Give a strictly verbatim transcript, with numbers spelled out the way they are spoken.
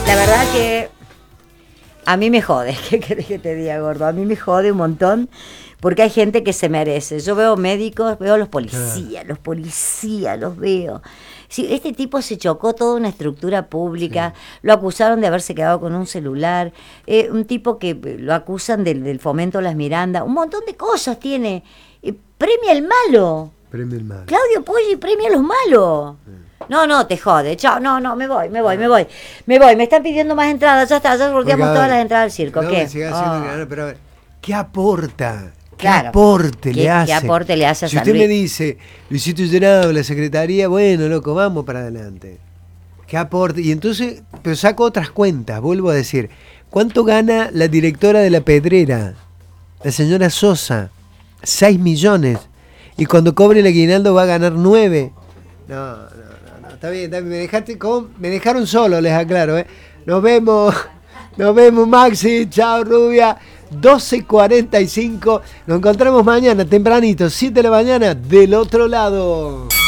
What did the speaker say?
La verdad que a mí me jode, ¿qué querés que te diga, gordo? A mí me jode un montón porque hay gente que se merece. Yo veo médicos, veo los policías, los policías, los veo. Sí, este tipo se chocó toda una estructura pública, sí. Lo acusaron de haberse quedado con un celular, eh, un tipo que lo acusan del, del fomento a las Miranda, un montón de cosas tiene. Eh, premia el malo. Premia el malo. Claudio Poggi premia a los malos. Sí. No, no, te jode, chao, no, no, me voy, me voy, me voy, me voy, me están pidiendo más entradas, ya está, ya volteamos todas las entradas al circo, no, ¿qué? Siga oh. Pero a ver, ¿qué aporta? ¿Qué claro. aporte ¿Qué, le hace? ¿Qué aporte le hace a Si San usted Luis? me dice, Luisito Llenado, la secretaría, bueno, loco, vamos para adelante. ¿Qué aporte? Y entonces, pero saco otras cuentas, vuelvo a decir, ¿cuánto gana la directora de La Pedrera? La señora Sosa, seis millones. Y cuando cobre el aguinaldo va a ganar nueve. No, no, no, no, está bien, está bien. Me, dejaste con, me dejaron solo, les aclaro, ¿eh? Nos vemos, nos vemos, Maxi, chao, rubia. doce cuarenta y cinco, nos encontramos mañana tempranito, siete de la mañana, del otro lado.